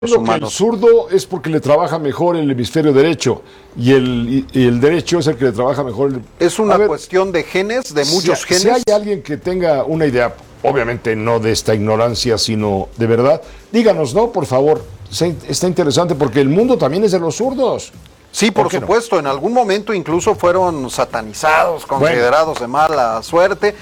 que el zurdo es porque le trabaja mejor el hemisferio derecho y el derecho es el que le trabaja mejor. Es una cuestión de genes, de muchos genes. Si hay alguien que tenga una idea, obviamente no de esta ignorancia, sino de verdad, díganos, ¿no? Por favor, está interesante porque el mundo también es de los zurdos. Sí, por supuesto, en algún momento incluso fueron satanizados, considerados de mala suerte.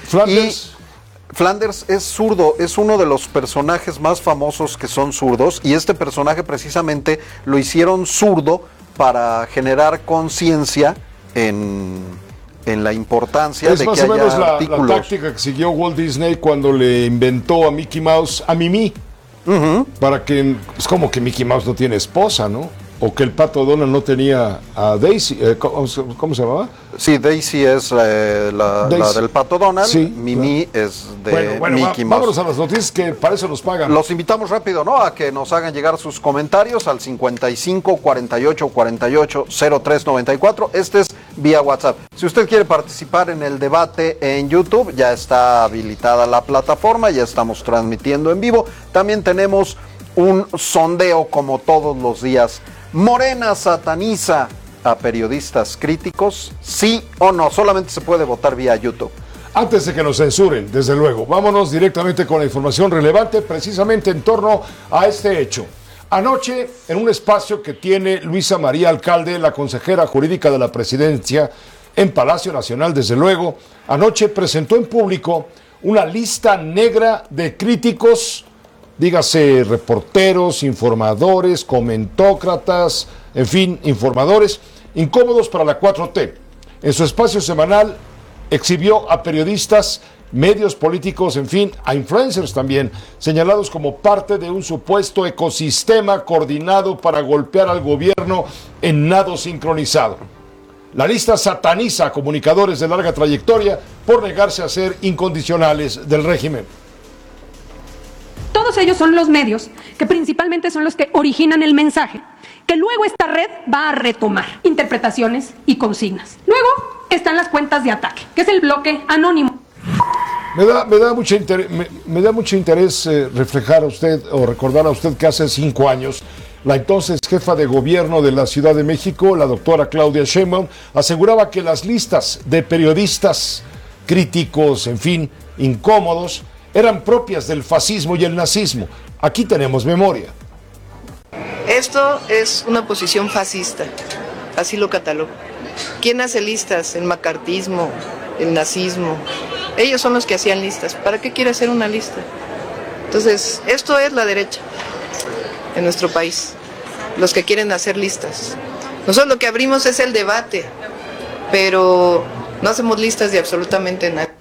Flanders es zurdo, es uno de los personajes más famosos que son zurdos, y este personaje precisamente lo hicieron zurdo para generar conciencia en la importancia de que haya artículos. Es más o menos la táctica que siguió Walt Disney cuando le inventó a Mickey Mouse a Mimi, para que, es como que Mickey Mouse no tiene esposa, ¿no? O que el Pato Donald no tenía a Daisy, ¿cómo se llamaba? Sí, Daisy es la del Pato Donald, sí, Mimi es de Mickey Mouse. Vámonos a las noticias que para eso nos pagan. Los invitamos rápido, ¿no?, a que nos hagan llegar sus comentarios al 55 48 48 03 94. Este es vía WhatsApp. Si usted quiere participar en el debate en YouTube, ya está habilitada la plataforma, ya estamos transmitiendo en vivo. También tenemos un sondeo como todos los días. ¿Morena sataniza a periodistas críticos? ¿Sí o no? Solamente se puede votar vía YouTube. Antes de que nos censuren, desde luego, vámonos directamente con la información relevante precisamente en torno a este hecho. Anoche, en un espacio que tiene Luisa María Alcalde, la consejera jurídica de la presidencia, en Palacio Nacional, desde luego, anoche presentó en público una lista negra de críticos, dígase reporteros, informadores, comentócratas, en fin, informadores incómodos para la 4T. En su espacio semanal exhibió a periodistas, medios políticos, en fin, a influencers también, señalados como parte de un supuesto ecosistema coordinado para golpear al gobierno en nado sincronizado. La lista sataniza a comunicadores de larga trayectoria por negarse a ser incondicionales del régimen. Todos ellos son los medios, que principalmente son los que originan el mensaje, que luego esta red va a retomar interpretaciones y consignas. Luego están las cuentas de ataque, que es el bloque anónimo. Me da mucho interés reflejar a usted o recordar a usted que hace 5 años la entonces jefa de gobierno de la Ciudad de México, la doctora Claudia Sheinbaum, aseguraba que las listas de periodistas críticos, en fin, incómodos, eran propias del fascismo y el nazismo. Aquí tenemos memoria. Esto es una posición fascista, así lo catalogo. ¿Quién hace listas? El macartismo, el nazismo. Ellos son los que hacían listas. ¿Para qué quiere hacer una lista? Entonces, esto es la derecha en nuestro país, los que quieren hacer listas. Nosotros lo que abrimos es el debate, pero no hacemos listas de absolutamente nada.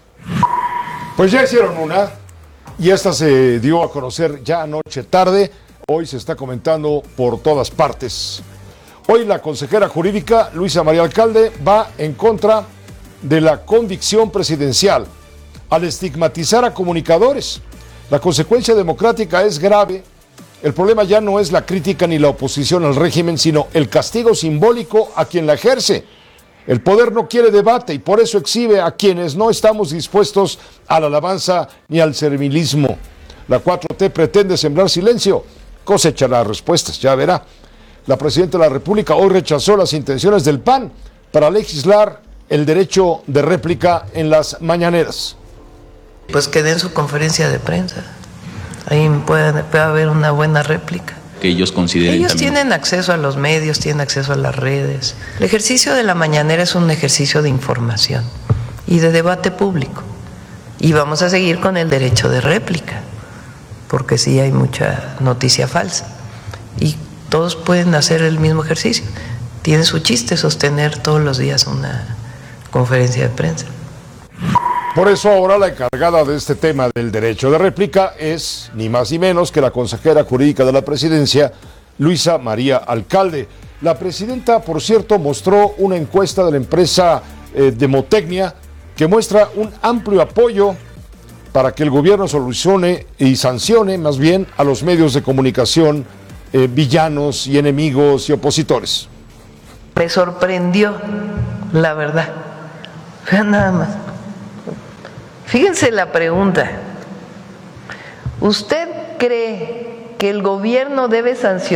Pues ya hicieron una, y esta se dio a conocer ya anoche tarde. Hoy se está comentando por todas partes. Hoy la consejera jurídica, Luisa María Alcalde, va en contra de la convicción presidencial al estigmatizar a comunicadores. La consecuencia democrática es grave. El problema ya no es la crítica ni la oposición al régimen, sino el castigo simbólico a quien la ejerce. El poder no quiere debate y por eso exhibe a quienes no estamos dispuestos a la alabanza ni al servilismo. La 4T pretende sembrar silencio, cosechará respuestas, ya verá. La presidenta de la República hoy rechazó las intenciones del PAN para legislar el derecho de réplica en las mañaneras. Pues que den su conferencia de prensa. Ahí puede haber una buena réplica. Que ellos consideren. Ellos tienen acceso a los medios, tienen acceso a las redes. El ejercicio de la mañanera es un ejercicio de información y de debate público. Y vamos a seguir con el derecho de réplica, porque sí hay mucha noticia falsa. Y todos pueden hacer el mismo ejercicio. Tiene su chiste sostener todos los días una conferencia de prensa. Por eso ahora la encargada de este tema del derecho de réplica es ni más ni menos que la consejera jurídica de la presidencia, Luisa María Alcalde. La presidenta, por cierto, mostró una encuesta de la empresa Demotecnia que muestra un amplio apoyo para que el gobierno solucione y sancione más bien a los medios de comunicación villanos y enemigos y opositores. Me sorprendió, la verdad. Vean nada más. Fíjense la pregunta. ¿Usted cree que el gobierno debe sancionar